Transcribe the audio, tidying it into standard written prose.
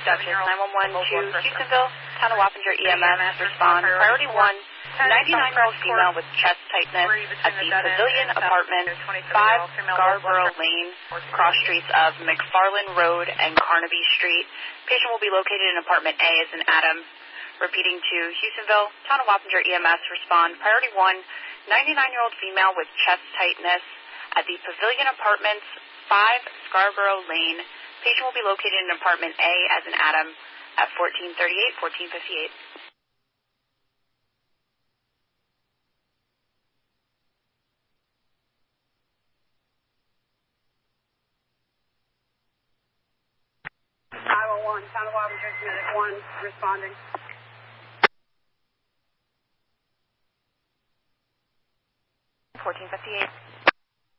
Duchess, 911 to Houstonville, Town of Wappinger EMS, respond. Priority 1, 99-year-old female with chest tightness at the Pavilion Apartments, 5 Scarborough Lane, cross streets of McFarland Road and Carnaby Street. Patient will be located in apartment A as in Adam. Repeating to Houstonville, Town of Wappinger EMS, respond. Priority 1, 99-year-old female with chest tightness at the Pavilion Apartments, 5 Scarborough Lane. Patient will be located in apartment A as in Adam at 1438, 1458. Town of Wappinger, Unit 1, responding. 1458.